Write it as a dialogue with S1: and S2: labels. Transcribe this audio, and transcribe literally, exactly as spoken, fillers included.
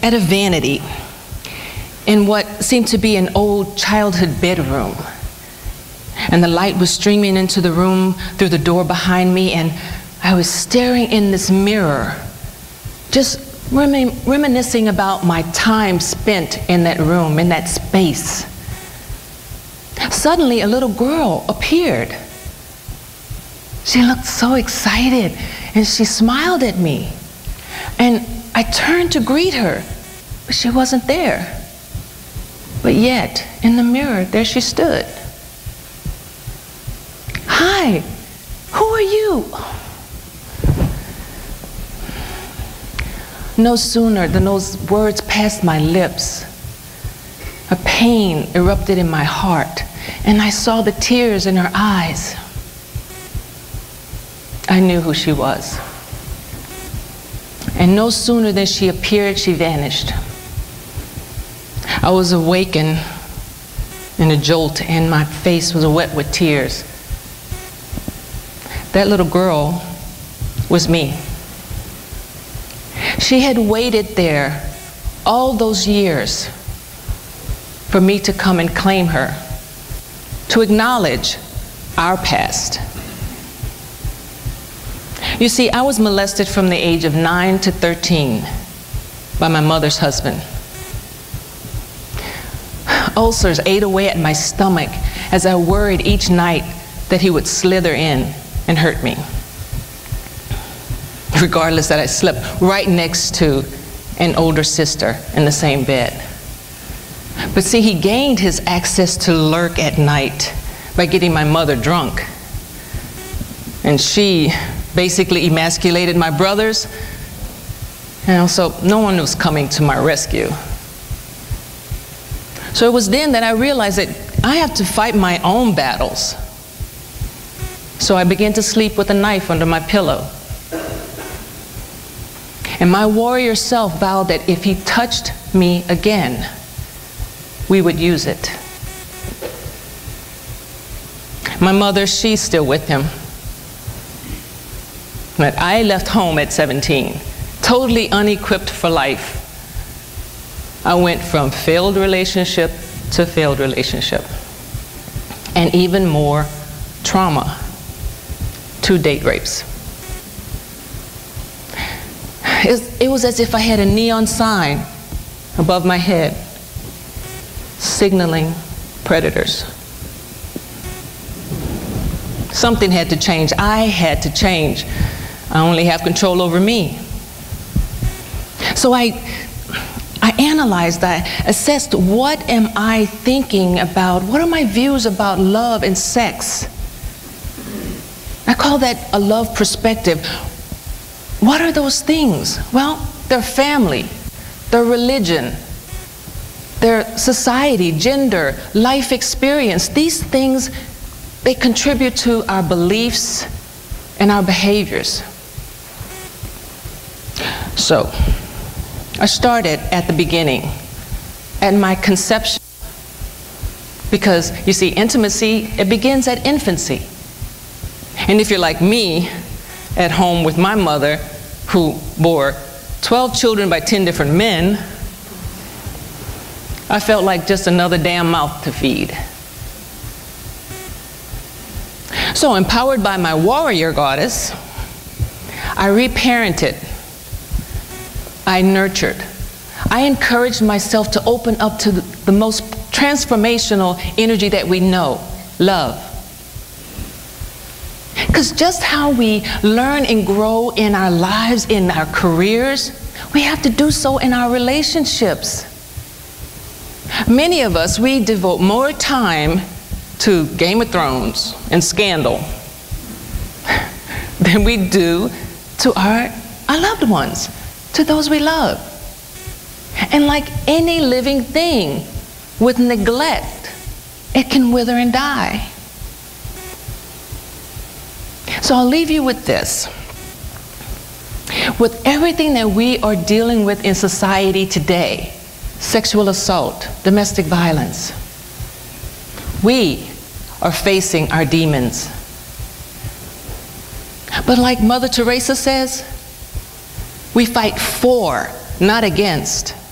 S1: at a vanity in what seemed to be an old childhood bedroom. And the light was streaming into the room through the door behind me, and I was staring in this mirror, just remin- reminiscing about my time spent in that room, in that space. Suddenly, a little girl appeared. She looked so excited, and she smiled at me. And I turned to greet her, but she wasn't there. But yet, in the mirror, there she stood. Hi, who are you? No sooner than those words passed my lips, a pain erupted in my heart, and I saw the tears in her eyes. I knew who she was. And no sooner than she appeared, she vanished. I was awakened in a jolt, and my face was wet with tears. That little girl was me. She had waited there all those years for me to come and claim her, to acknowledge our past. You see, I was molested from the age of nine to thirteen by my mother's husband. Ulcers ate away at my stomach as I worried each night that he would slither in and hurt me, regardless that I slept right next to an older sister in the same bed. But see, he gained his access to lurk at night by getting my mother drunk. And she basically emasculated my brothers, and also no one was coming to my rescue. So it was then that I realized that I have to fight my own battles. So I began to sleep with a knife under my pillow. And my warrior self vowed that if he touched me again, we would use it. My mother, she's still with him. But I left home at seventeen, totally unequipped for life. I went from failed relationship to failed relationship, and even more trauma, two date rapes. It was as if I had a neon sign above my head, signaling predators. Something had to change. I had to change. I only have control over me. So I, I analyzed, I assessed, what am I thinking about? What are my views about love and sex? I call that a love perspective. What are those things? Well, they're family, they're religion, they're society, gender, life experience. These things, they contribute to our beliefs and our behaviors. So, I started at the beginning, at my conception. Because, you see, intimacy, it begins at infancy. And if you're like me, at home with my mother, who bore twelve children by ten different men, I felt like just another damn mouth to feed. So, empowered by my warrior goddess, I reparented, I nurtured, I encouraged myself to open up to the most transformational energy that we know, love. Because just how we learn and grow in our lives, in our careers, we have to do so in our relationships. Many of us, we devote more time to Game of Thrones and Scandal than we do to our, our loved ones, to those we love. And like any living thing, with neglect, it can wither and die. So I'll leave you with this. With everything that we are dealing with in society today, sexual assault, domestic violence, we are facing our demons. But like Mother Teresa says, we fight for, not against,